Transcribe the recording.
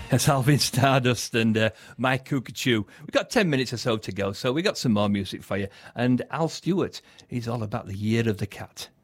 That's Alvin Stardust and Mike Kukachoo. We've got 10 minutes or so to go, so we got some more music for you. And Al Stewart, he's all about the Year of the Cat.